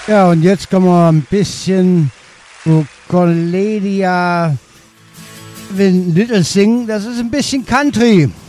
Ja, und jetzt kommen wir ein bisschen zu Cornelia Little singen. Das ist ein bisschen Country.